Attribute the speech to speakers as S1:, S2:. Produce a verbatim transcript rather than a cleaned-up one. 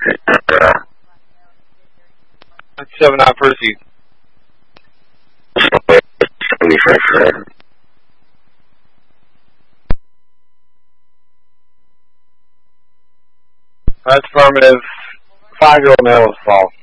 S1: Seven out proceed. That's affirmative. Five-year-old male is false.